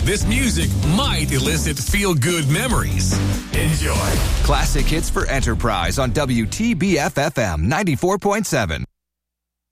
This music might elicit feel-good memories. Enjoy. Classic hits for Enterprise on WTBF-FM 94.7.